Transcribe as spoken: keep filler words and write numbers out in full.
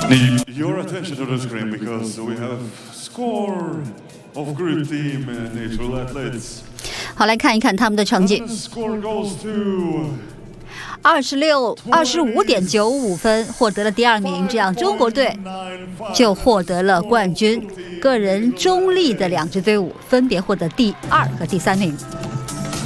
Need your attention to the screen because we have score of Group Team Natural Athletes. 好，来看一看他们的成绩。 The score goes to 二十六、二十五点九五分，获得了第二名，这样中国队就获得了冠军。个人中立的两支队伍分别获得第二和第三名。